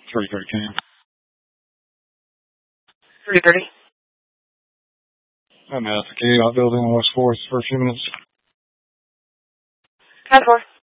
3:30 p.m. 3:30. I'm at the key. I'll build in West 4th for a few minutes. 10-4.